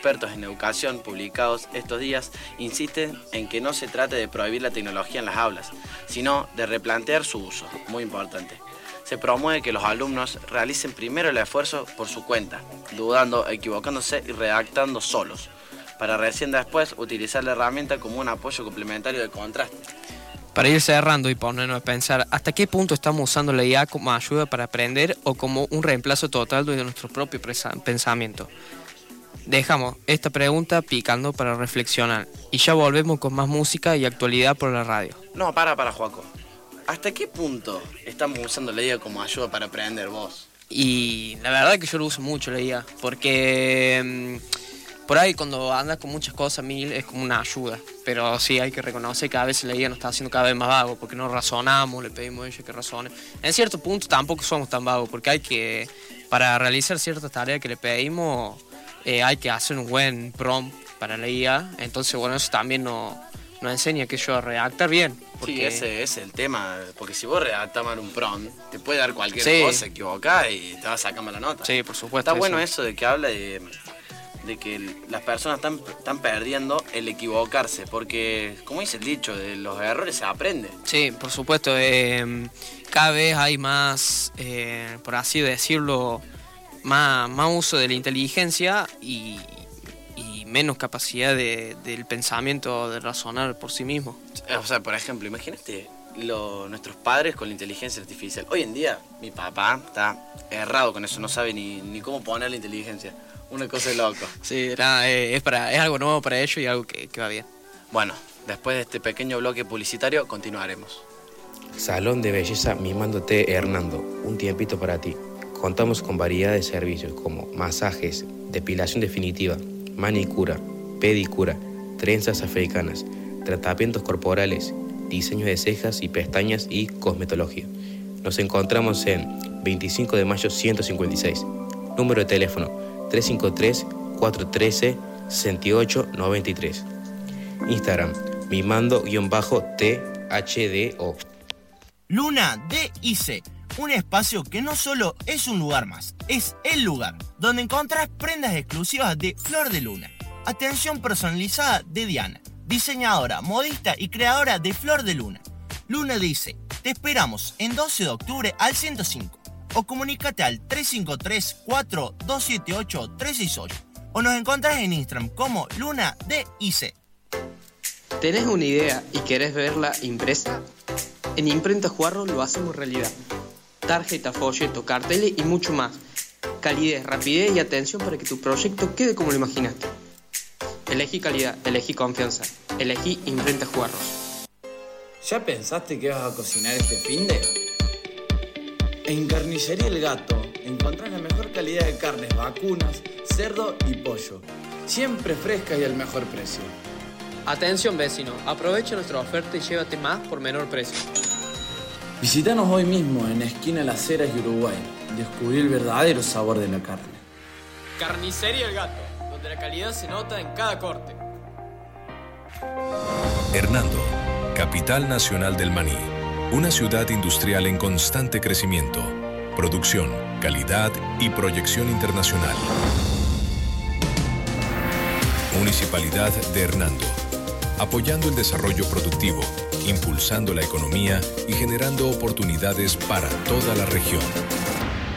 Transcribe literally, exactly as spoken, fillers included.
expertos en educación publicados estos días insisten en que no se trate de prohibir la tecnología en las aulas, sino de replantear su uso, muy importante. Se promueve que los alumnos realicen primero el esfuerzo por su cuenta, dudando, equivocándose y redactando solos, para recién después utilizar la herramienta como un apoyo complementario de contraste. Para ir cerrando y ponernos a pensar, ¿hasta qué punto estamos usando la I A como ayuda para aprender o como un reemplazo total de nuestro propio pensamiento? Dejamos esta pregunta picando para reflexionar y ya volvemos con más música y actualidad por la radio. No, para, para, Joaco. ¿Hasta qué punto estamos usando la I A como ayuda para aprender vos? Y la verdad es que yo lo uso mucho la I A, porque mmm, por ahí cuando andas con muchas cosas mil es como una ayuda, pero sí hay que reconocer que a veces la I A nos está haciendo cada vez más vago, porque no razonamos, le pedimos a ella que razone. En cierto punto tampoco somos tan vagos, porque hay que, para realizar ciertas tareas que le pedimos, eh, hay que hacer un buen prompt para la I A, entonces bueno, eso también nos, nos enseña que yo a redactar bien. Porque... Sí, ese es el tema, porque si vos redactás mal un prompt, te puede dar cualquier sí. cosa, equivocás y te vas a sacar mala nota. Sí, por supuesto. Está bueno eso de que habla de, de que las personas están, están perdiendo el equivocarse, porque, como dice el dicho, de los errores se aprende. Sí, por supuesto. Eh, cada vez hay más, eh, por así decirlo, más, más uso de la inteligencia y, y menos capacidad de, del pensamiento, de razonar por sí mismo. O sea, por ejemplo, imagínate lo, nuestros padres con la inteligencia artificial. Hoy en día, mi papá está errado con eso, no sabe ni, ni cómo poner la inteligencia. Una cosa de loco. Sí, nada, eh, es, para, es algo nuevo para ellos y algo que, que va bien. Bueno, después de este pequeño bloque publicitario, continuaremos. Salón de Belleza Mimándote Hernando, un tiempito para ti. Contamos con variedad de servicios como masajes, depilación definitiva, manicura, pedicura, trenzas africanas, tratamientos corporales, diseño de cejas y pestañas y cosmetología. Nos encontramos en veinticinco de mayo ciento cincuenta y seis. Número de teléfono tres cinco tres, cuatro uno tres, seis ocho nueve tres. Instagram, mimando-T H D O. Luna D I C, un espacio que no solo es un lugar más, es el lugar donde encontrás prendas exclusivas de Flor de Luna. Atención personalizada de Diana, diseñadora, modista y creadora de Flor de Luna. Luna D I C, te esperamos en doce de octubre al ciento cinco o comunícate al tres cinco tres, cuatro dos siete ocho, tres seis ocho o nos encontrás en Instagram como Luna D I C. ¿Tenés una idea y querés verla impresa? En Imprenta Juarro lo hacemos realidad. Tarjeta, folleto, carteles y mucho más. Calidez, rapidez y atención para que tu proyecto quede como lo imaginaste. Elegí calidad, elegí confianza, elegí Imprenta Juarros. ¿Ya pensaste qué vas a cocinar este finde? En Carnicería El Gato encontrás la mejor calidad de carnes vacunas, cerdo y pollo. Siempre frescas y al mejor precio. Atención vecino, aprovecha nuestra oferta y llévate más por menor precio. Visítanos hoy mismo en esquina Las Heras y Uruguay. Descubrí el verdadero sabor de la carne. Carnicería El Gato, donde la calidad se nota en cada corte. Hernando, capital nacional del maní. Una ciudad industrial en constante crecimiento. Producción, calidad y proyección internacional. Municipalidad de Hernando. Apoyando el desarrollo productivo, impulsando la economía y generando oportunidades para toda la región.